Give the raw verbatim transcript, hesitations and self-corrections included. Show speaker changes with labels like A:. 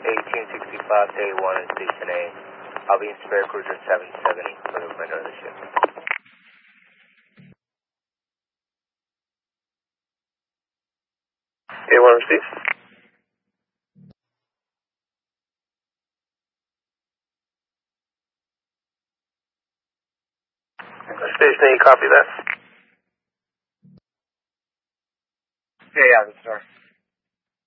A: eighteen sixty-five to A one in Station A. I'll be in spare cruiser seven seventy for the remainder of the ship.
B: A one received. Station A, copy that.
A: Yeah, yeah, the star.